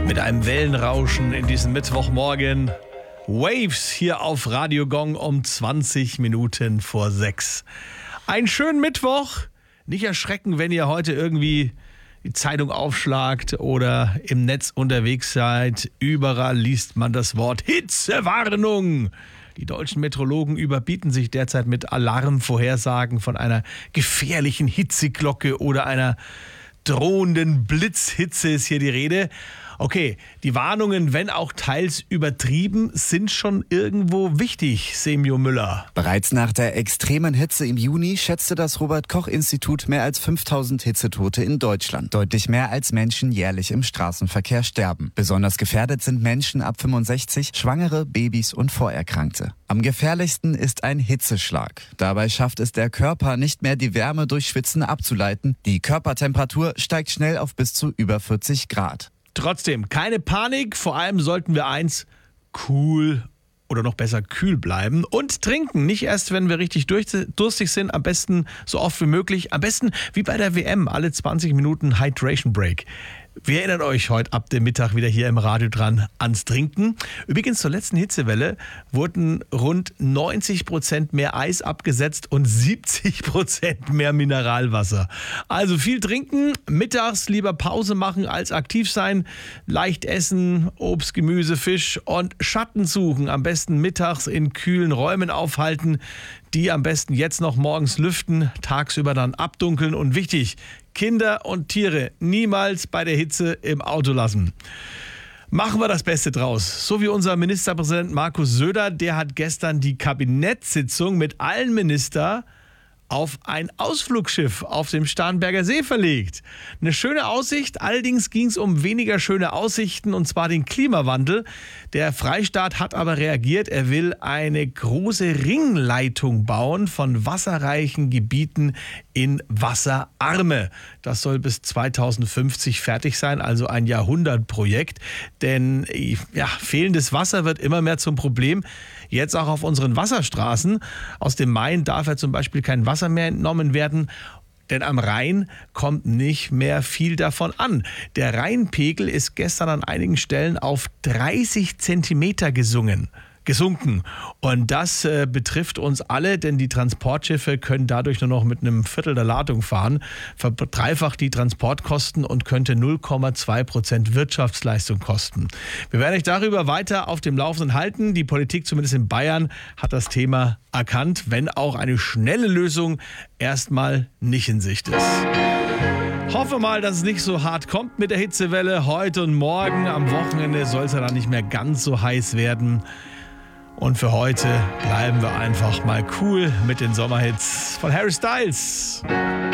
Mit einem Wellenrauschen in diesem Mittwochmorgen. Waves hier auf Radio Gong um 20 Minuten vor 6. Einen schönen Mittwoch. Nicht erschrecken, wenn ihr heute irgendwie die Zeitung aufschlagt oder im Netz unterwegs seid. Überall liest man das Wort Hitzewarnung. Die deutschen Meteorologen überbieten sich derzeit mit Alarmvorhersagen von einer gefährlichen Hitzeglocke oder einer drohenden Blitzhitze ist hier die Rede. Okay, die Warnungen, wenn auch teils übertrieben, sind schon irgendwo wichtig, Semjo Müller. Bereits nach der extremen Hitze im Juni schätzte das Robert-Koch-Institut mehr als 5000 Hitzetote in Deutschland. Deutlich mehr als Menschen jährlich im Straßenverkehr sterben. Besonders gefährdet sind Menschen ab 65, Schwangere, Babys und Vorerkrankte. Am gefährlichsten ist ein Hitzeschlag. Dabei schafft es der Körper nicht mehr, die Wärme durch Schwitzen abzuleiten. Die Körpertemperatur steigt schnell auf bis zu über 40 Grad. Trotzdem, keine Panik. Vor allem sollten wir cool oder noch besser kühl bleiben und trinken. Nicht erst, wenn wir richtig durstig sind. Am besten so oft wie möglich. Am besten wie bei der WM, alle 20 Minuten Hydration Break. Wir erinnern euch heute ab dem Mittag wieder hier im Radio dran ans Trinken. Übrigens zur letzten Hitzewelle wurden rund 90% mehr Eis abgesetzt und 70% mehr Mineralwasser. Also viel trinken, mittags lieber Pause machen als aktiv sein, leicht essen, Obst, Gemüse, Fisch und Schatten suchen. Am besten mittags in kühlen Räumen aufhalten, die am besten jetzt noch morgens lüften, tagsüber dann abdunkeln und wichtig, Kinder und Tiere niemals bei der Hitze im Auto lassen. Machen wir das Beste draus. So wie unser Ministerpräsident Markus Söder, der hat gestern die Kabinettssitzung mit allen Ministern auf ein Ausflugsschiff auf dem Starnberger See verlegt. Eine schöne Aussicht, allerdings ging es um weniger schöne Aussichten, und zwar den Klimawandel. Der Freistaat hat aber reagiert. Er will eine große Ringleitung bauen von wasserreichen Gebieten in wasserarme. Das soll bis 2050 fertig sein, also ein Jahrhundertprojekt. Denn fehlendes Wasser wird immer mehr zum Problem. Jetzt auch auf unseren Wasserstraßen. Aus dem Main darf ja zum Beispiel kein Wasser mehr entnommen werden, denn am Rhein kommt nicht mehr viel davon an. Der Rheinpegel ist gestern an einigen Stellen auf 30 Zentimeter gesunken. Und das betrifft uns alle, denn die Transportschiffe können dadurch nur noch mit einem Viertel der Ladung fahren, verdreifacht die Transportkosten und könnte 0,2% Wirtschaftsleistung kosten. Wir werden euch darüber weiter auf dem Laufenden halten. Die Politik, zumindest in Bayern, hat das Thema erkannt, wenn auch eine schnelle Lösung erstmal nicht in Sicht ist. Hoffe mal, dass es nicht so hart kommt mit der Hitzewelle heute und morgen. Am Wochenende soll es ja dann nicht mehr ganz so heiß werden. Und für heute bleiben wir einfach mal cool mit den Sommerhits von Harry Styles.